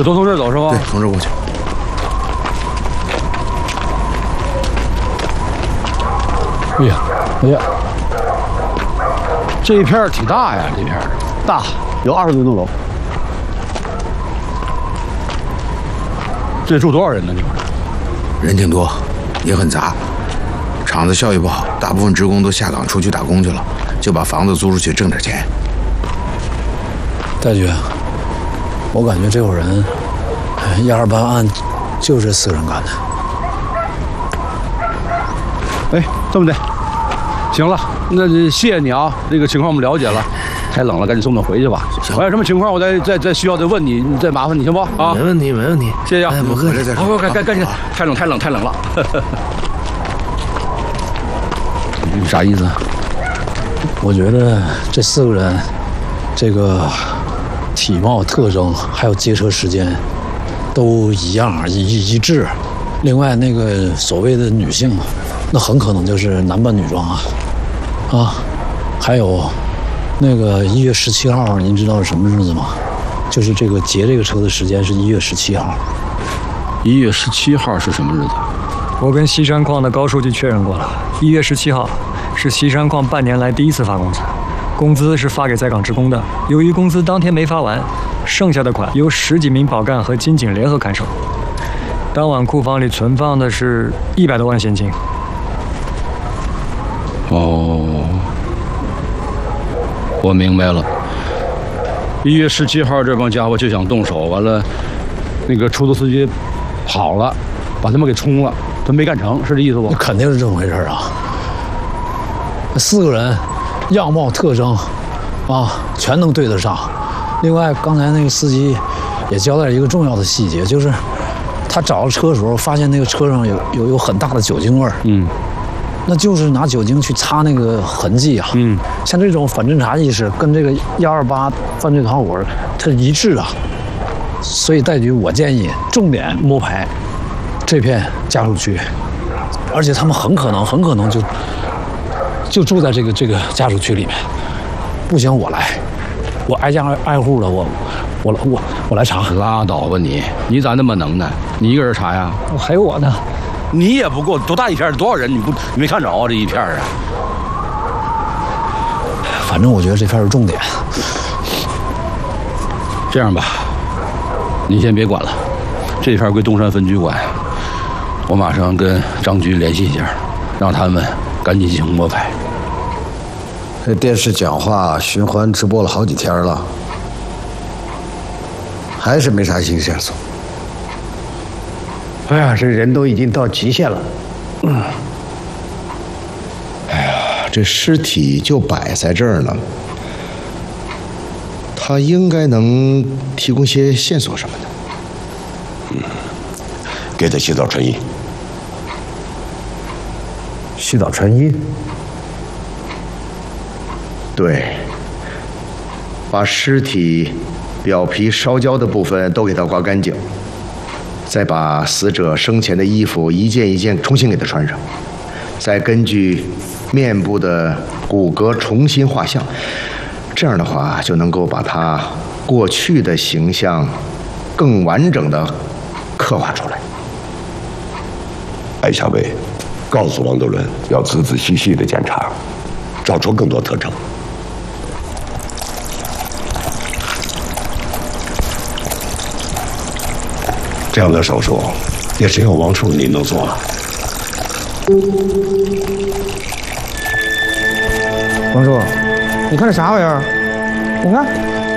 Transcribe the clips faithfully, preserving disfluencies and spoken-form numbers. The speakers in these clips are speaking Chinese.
就都从这儿走是吧？ 对，从这儿过去。 哎呀，哎呀，这一片挺大呀，这片大，有二十多栋楼。 这住多少人呢？这块人挺多，也很杂。厂子效益不好，大部分职工都下岗出去打工去了，就把房子租出去挣点钱。 大局，我感觉这伙人，一二八案就这四个人干的。 哎，这么的，行了，那就谢谢你啊，这个情况我们了解了。太冷了，赶紧送他回去吧。我有什么情况，我再再再需要再问你，你再麻烦你行不？啊， 没问题，没问题， 谢谢啊。 哎，不客气。 好，赶赶赶紧，太冷太冷太冷了。你啥意思？ 我觉得这四个人，这个体貌特征还有劫车时间都一样一一致。另外，那个所谓的女性，那很可能就是男扮女装啊，啊，还有。那个一月十七号，您知道是什么日子吗？就是这个劫这个车的时间是一月十七号。 一月十七号是什么日子？ 我跟西山矿的高书记确认过了，一月十七号是西山矿半年来第一次发工资，工资是发给在岗职工的。由于工资当天没发完，剩下的款由十几名保干和金警联合看守。当晚库房里存放的是一百多万现金。 哦。我明白了，一月十七号这帮家伙就想动手，完了，那个出租司机跑了，把他们给冲了，他没干成，是这意思不？ 肯定是这么回事啊！四个人，样貌特征啊，全能对得上。另外，刚才那个司机也交代了一个重要的细节，就是他找到车的时候，发现那个车上有有有很大的酒精味儿。 嗯。 那就是拿酒精去擦那个痕迹啊， 嗯， 像这种反侦查意识跟这个幺二八犯罪团伙它一致啊，所以戴局我建议重点摸排这片家属区，而且他们很可能很可能就就住在这个这个家属区里面。不行，我来，我挨家挨户的，我我我我来查。 拉倒吧你，你咋那么能耐？你一个人查呀？ 我还有我呢。 你也不够，多大一片？多少人？你不你没看着啊？这一片啊？ 反正我觉得这片是重点。 这样吧，你先别管了，这片归东山分局管。我马上跟张局联系一下，让他们赶紧进行摸排。 这电视讲话循环直播了好几天了，还是没啥新线索。 哎呀，这人都已经到极限了。嗯。 哎呀，这尸体就摆在这儿呢，他应该能提供些线索什么的。 嗯，给他洗澡穿衣。 洗澡穿衣？ 对，把尸体表皮烧焦的部分都给他刮干净。再把死者生前的衣服一件一件重新给他穿上，再根据面部的骨骼重新画像，这样的话就能够把他过去的形象更完整的刻画出来。 艾小伟，告诉王德伦要仔仔细细的检查，找出更多特征。这样的手术也只有王处你能做了。 王叔，你看这啥玩意儿？你看，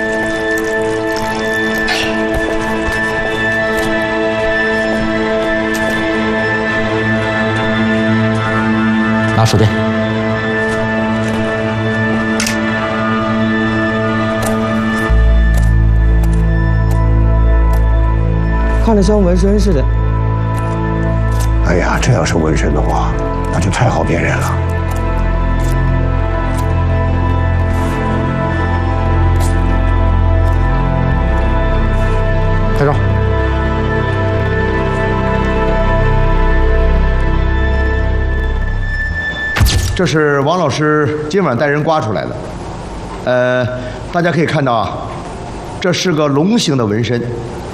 拿手电。 看着像纹身似的。 哎呀，这要是纹身的话，那就太好辨认了。 拍照。 这是王老师今晚带人刮出来的，呃，大家可以看到啊，这是个龙形的纹身，